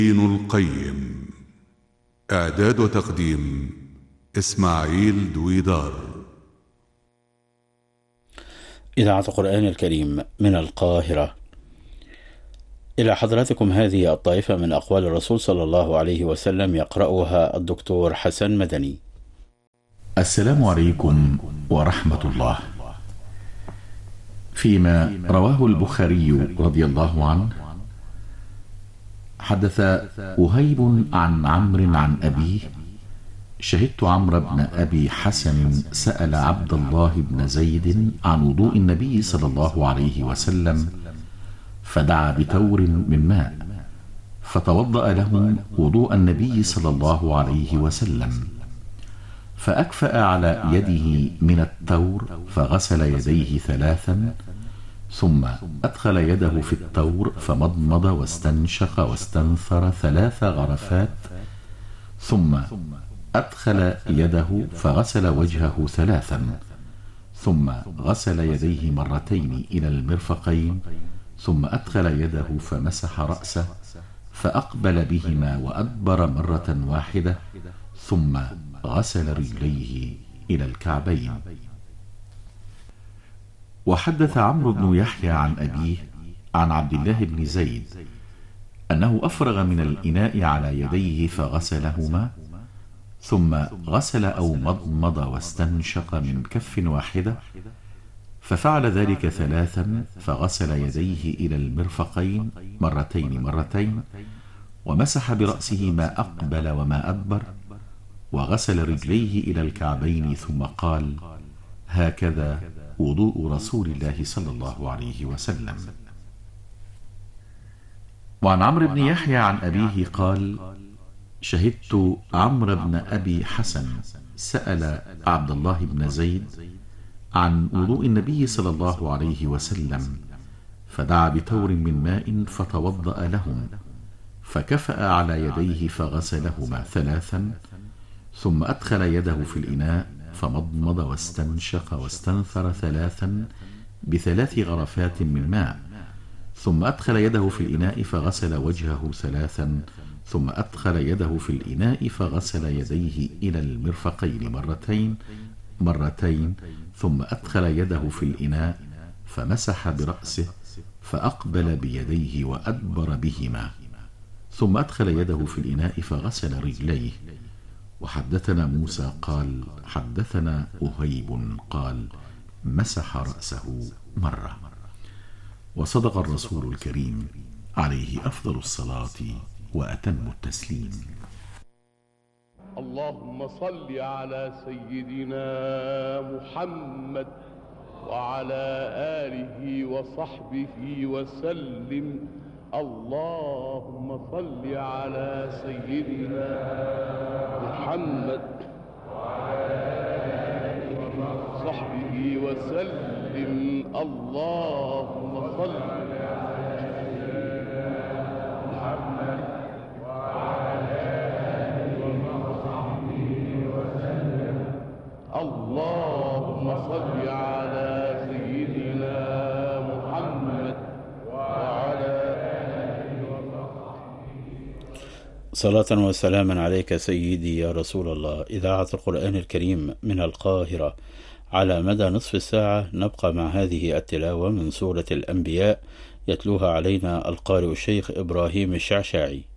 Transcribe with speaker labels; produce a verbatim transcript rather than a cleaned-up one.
Speaker 1: ابن القيم. إعداد وتقديم إسماعيل دويدار.
Speaker 2: إذاعة القرآن الكريم من القاهرة. إلى حضراتكم هذه الطائفة من أقوال الرسول صلى الله عليه وسلم، يقرأها الدكتور حسن مدني.
Speaker 3: السلام عليكم ورحمة الله. فيما رواه البخاري رضي الله عنه، حدث وهيب عن عمرو عن أبيه: شهدت عمرو بن أبي حسن سأل عبد الله بن زيد عن وضوء النبي صلى الله عليه وسلم، فدعا بتور من ماء فتوضأ له وضوء النبي صلى الله عليه وسلم، فأكفأ على يده من التور فغسل يديه ثلاثا، ثم أدخل يده في التور فمضمض واستنشق واستنثر ثلاث غرفات، ثم أدخل يده فغسل وجهه ثلاثا، ثم غسل يديه مرتين إلى المرفقين، ثم أدخل يده فمسح رأسه فأقبل بهما وأدبر مرة واحدة، ثم غسل رجليه إلى الكعبين. وحدث عمرو بن يحيى عن أبيه عن عبد الله بن زيد أنه أفرغ من الإناء على يديه فغسلهما، ثم غسل أو مضمض واستنشق من كف واحدة، ففعل ذلك ثلاثا، فغسل يديه إلى المرفقين مرتين مرتين، ومسح برأسه ما أقبل وما أدبر، وغسل رجليه إلى الكعبين، ثم قال: هكذا وضوء رسول الله صلى الله عليه وسلم. وعن عمرو بن يحيى عن أبيه قال: شهدت عمرو بن أبي حسن سأل عبد الله بن زيد عن وضوء النبي صلى الله عليه وسلم، فدعا بتور من ماء فتوضأ لهم، فكفأ على يديه فغسلهما ثلاثا، ثم أدخل يده في الإناء فمضمض واستنشق واستنثر ثلاثا بثلاث غرفات من ماء، ثم أدخل يده في الإناء فغسل وجهه ثلاثا، ثم أدخل يده في الإناء فغسل يديه إلى المرفقين مرتين مرتين، ثم أدخل يده في الإناء فمسح برأسه فأقبل بيديه وأدبر بهما، ثم أدخل يده في الإناء فغسل رجليه. وحدثنا موسى قال: حدثنا وهيب قال: مسح رأسه مرة. وصدق الرسول الكريم عليه أفضل الصلاة وأتم التسليم.
Speaker 4: اللهم صل على سيدنا محمد وعلى آله وصحبه وسلم. اللهم صل على سيدنا محمد وعلى آله وصحبه وسلم. اللهم صل على سيدنا محمد وعلى آله وصحبه وسلم. اللهم صل على سيدنا محمد وعلى
Speaker 2: صلاة وسلاما عليك سيدي يا رسول الله. إذاعة القرآن الكريم من القاهرة. على مدى نصف الساعة نبقى مع هذه التلاوة من سورة الأنبياء، يتلوها علينا القارئ الشيخ إبراهيم الشعشاعي.